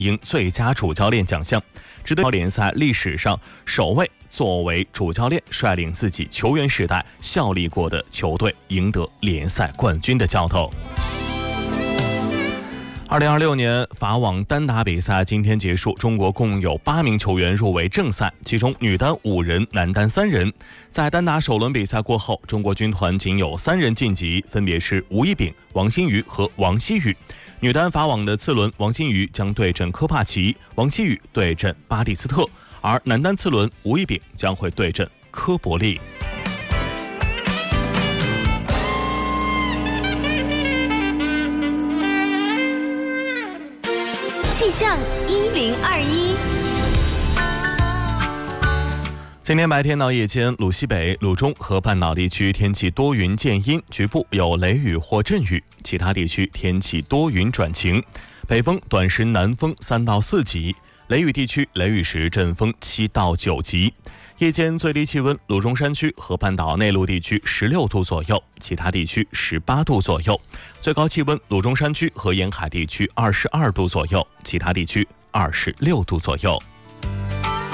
赢最佳主教练奖项。值得联赛历史上首位作为主教练率领自己球员时代效力过的球队赢得联赛冠军的教头。2026年法网单打比赛今天结束，中国共有8名球员入围正赛，其中女单5人，男单3人。在单打首轮比赛过后，中国军团仅有3人晋级，分别是吴一丙、王欣瑜和王希雨。女单法网的次轮，王欣瑜将对阵科帕奇，王希雨对阵巴蒂斯特，而男单次轮，吴一丙将会对阵科伯利。 气象1021。 今天白天到夜间，鲁西北、鲁中和半岛地区天气多云见阴，局部有雷雨或阵雨，其他地区天气多云转晴。北风短时南风3到4级，雷雨地区雷雨时阵风7到9级。夜间最低气温，鲁中山区和半岛内陆地区16度左右，其他地区18度左右。最高气温，鲁中山区和沿海地区22度左右，其他地区26度左右。